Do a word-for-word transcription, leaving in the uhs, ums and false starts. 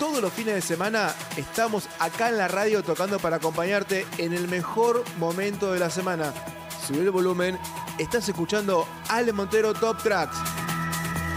todos los fines de semana estamos acá en la radio tocando para acompañarte en el mejor momento de la semana. Subí el volumen, estás escuchando Ale Montero Top Tracks.